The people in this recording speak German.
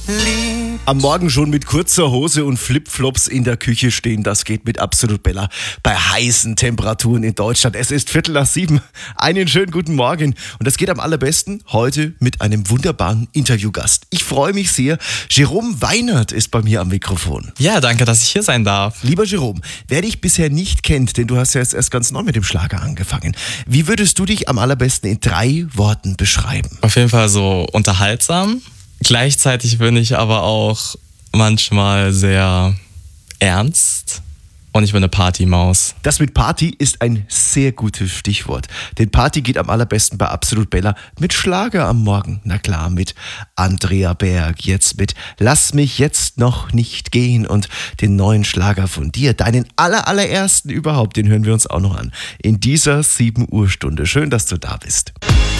Am Morgen schon mit kurzer Hose und Flipflops in der Küche stehen, das geht mit Absolut Bella bei heißen Temperaturen in Deutschland. Es ist 6:15. Einen schönen guten Morgen. Und das geht am allerbesten heute mit einem wunderbaren Interviewgast. Ich freue mich sehr. Jerome Weinert ist bei mir am Mikrofon. Ja, danke, dass ich hier sein darf. Lieber Jerome, wer dich bisher nicht kennt, denn du hast ja jetzt erst ganz neu mit dem Schlager angefangen. Wie würdest du dich am allerbesten in 3 Worten beschreiben? Auf jeden Fall so unterhaltsam. Gleichzeitig bin ich aber auch manchmal sehr ernst und ich bin eine Partymaus. Das mit Party ist ein sehr gutes Stichwort. Denn Party geht am allerbesten bei Absolut Bella mit Schlager am Morgen. Na klar, mit Andrea Berg, jetzt mit Lass mich jetzt noch nicht gehen und den neuen Schlager von dir, deinen allerersten überhaupt, den hören wir uns auch noch an. In dieser 7 Uhr Stunde. Schön, dass du da bist.